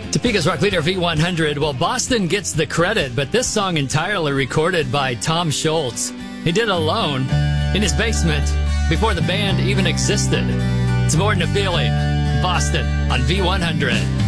Topeka's rock leader V100. Well, Boston gets the credit, but this song entirely recorded by Tom Schultz. He did it alone in his basement before the band even existed. It's More Than a Feeling, Boston on V100.